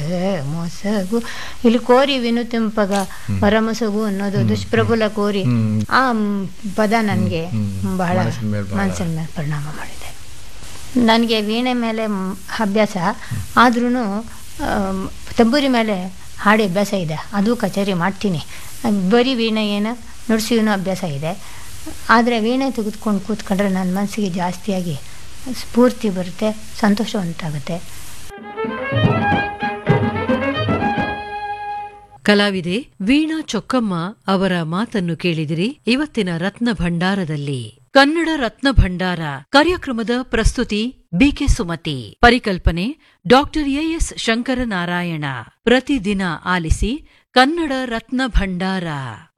ಮೊಸಗು, ಇಲ್ಲಿ ಕೋರಿ ವಿನುತಿಂಪಗ ವರಮೊಸಗು ಅನ್ನೋದು ದುಷ್ಪ್ರಬಲ ಕೋರಿ, ಆ ಪದ ನನಗೆ ಬಹಳ ಮನಸ್ಸಿನ ಮೇಲೆ ಪರಿಣಾಮ ಮಾಡಿದೆ. ನನಗೆ ವೀಣೆ ಮೇಲೆ ಅಭ್ಯಾಸ ಆದ್ರೂ ತಂಬೂರಿ ಮೇಲೆ ಹಾಡಿ ಅಭ್ಯಾಸ ಇದೆ, ಅದು ಕಚೇರಿ ಮಾಡ್ತೀನಿ. ಬರೀ ವೀಣೆ ಏನು ನುಡಿಸಿನೂ ಅಭ್ಯಾಸ ಇದೆ. ಆದರೆ ವೀಣೆ ತೆಗೆದುಕೊಂಡು ಕೂತ್ಕೊಂಡ್ರೆ ನನ್ನ ಮನಸ್ಸಿಗೆ ಜಾಸ್ತಿಯಾಗಿ ಸ್ಫೂರ್ತಿ ಬರುತ್ತೆ, ಸಂತೋಷ ಉಂಟಾಗುತ್ತೆ. ಕಲಾವಿದೆ ವೀಣಾ ಚೊಕ್ಕಮ್ಮ ಅವರ ಮಾತನ್ನು ಕೇಳಿದಿರಿ ಇವತ್ತಿನ ರತ್ನ ಭಂಡಾರದಲ್ಲಿ. ಕನ್ನಡ ರತ್ನ ಭಂಡಾರ ಕಾರ್ಯಕ್ರಮದ ಪ್ರಸ್ತುತಿ ಬಿಕೆ ಸುಮತಿ, ಪರಿಕಲ್ಪನೆ ಡಾಕ್ಟರ್ ಎಎಸ್ ಶಂಕರನಾರಾಯಣ. ಪ್ರತಿದಿನ ಆಲಿಸಿ ಕನ್ನಡ ರತ್ನ ಭಂಡಾರ.